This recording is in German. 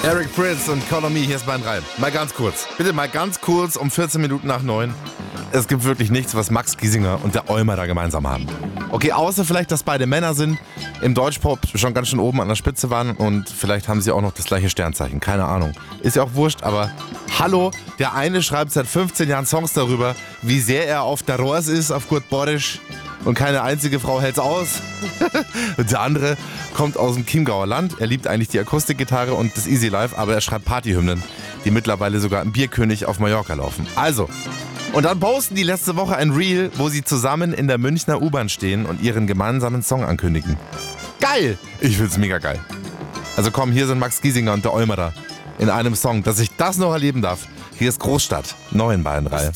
Eric Prydz und Call on Me, hier ist mein Reim. Mal ganz kurz. Bitte mal ganz kurz um 14 Minuten nach 9. Es gibt wirklich nichts, was Max Giesinger und der Eumer da gemeinsam haben. Okay, außer vielleicht, dass beide Männer sind, im Deutschpop schon ganz schön oben an der Spitze waren und vielleicht haben sie auch noch das gleiche Sternzeichen. Keine Ahnung. Ist ja auch wurscht, aber hallo, der eine schreibt seit 15 Jahren Songs darüber, wie sehr er auf der Rohrs ist, auf gut Borisch. Und keine einzige Frau hält's aus. Und der andere kommt aus dem Chiemgauer Land. Er liebt eigentlich die Akustikgitarre und das Easy Life, aber er schreibt Partyhymnen, die mittlerweile sogar im Bierkönig auf Mallorca laufen. Also, und dann posten die letzte Woche ein Reel, wo sie zusammen in der Münchner U-Bahn stehen und ihren gemeinsamen Song ankündigen. Geil! Ich find's mega geil. Also komm, hier sind Max Giesinger und der Eumerer in einem Song, dass ich das noch erleben darf. Hier ist Großstadt, neu in Bayern 3.